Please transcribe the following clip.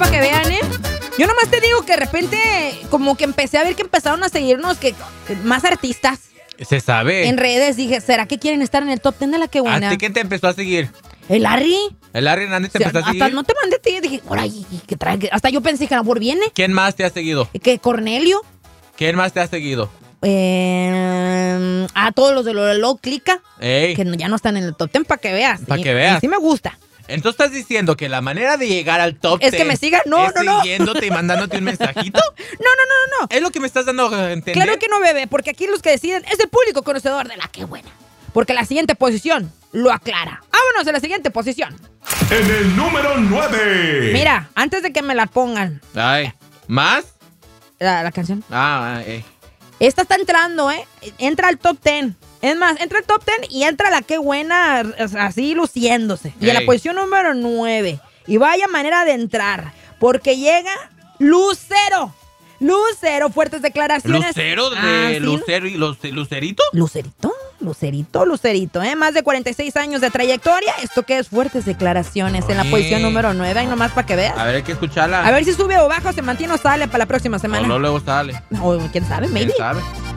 para que vean, ¿eh? Yo nomás te digo que de repente, como que empecé a ver que empezaron a seguirnos más artistas. Se sabe. En redes dije, ¿será que quieren estar en el top 10 de La Que Buena? ¿A ti quién te empezó a seguir? ¿El Larry? ¿El Larry Hernández te empezó a seguir? Hasta no te mandé, dije, por ahí, ¿qué trae? Hasta yo pensé que a lo mejor viene. ¿Quién más te ha seguido? ¿Que Cornelio? ¿Quién más te ha seguido? Todos los de Lolo Clica. Ey. Que ya no están en el top 10 para que veas. Para que veas. Sí me gusta. Entonces estás diciendo que la manera de llegar al top 10 es que me sigan. No. siguiéndote y mandándote un mensajito. No. Es lo que me estás dando a entender. Claro que no, bebé, porque aquí los que deciden es el público conocedor de La Que Buena. Porque la siguiente posición lo aclara. Vámonos a la siguiente posición. En el número 9. Mira, antes de que me la pongan. Ay, ¿más? La canción. Esta está entrando, ¿eh? Entra al top 10. Es más, entra al top 10 y entra La Que Buena así luciéndose. Y en la posición número 9. Y vaya manera de entrar. Porque llega Lucero. Lucero, fuertes declaraciones. ¿Lucero? ¿Sí? ¿Lucero y Lucerito? Lucerito, ¿eh? Más de 46 años de trayectoria. Esto que es fuertes declaraciones en la posición número 9. Ahí nomás para que veas. A ver, hay que escucharla. A ver si sube o baja, o se mantiene o sale para la próxima semana. No, luego sale. O quién sabe, maybe. ¿Quién sabe?